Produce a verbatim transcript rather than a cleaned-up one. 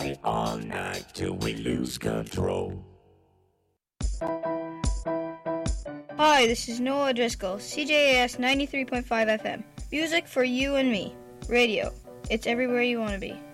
party all night till we lose control. Hi, this is Noah Driscoll, C J A S ninety-three point five F M. Music for you and me. Radio. It's everywhere you want to be.